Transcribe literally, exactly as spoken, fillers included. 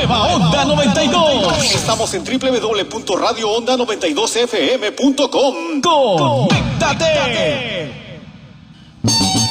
Nueva Onda noventa y dos. Estamos en w w w punto radio onda noventa y dos f m punto com. ¡Conéctate!